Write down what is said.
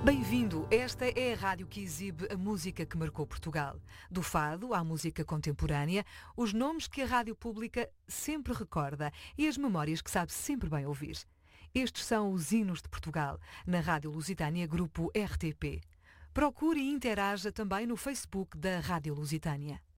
Bem-vindo, esta é a rádio que exibe a música que marcou Portugal. Do fado à música contemporânea, os nomes que a rádio pública sempre recorda e as memórias que sabe sempre bem ouvir. Estes são os hinos de Portugal, na Rádio Lusitânia Grupo RTP. Procure e interaja também no Facebook da Rádio Lusitânia.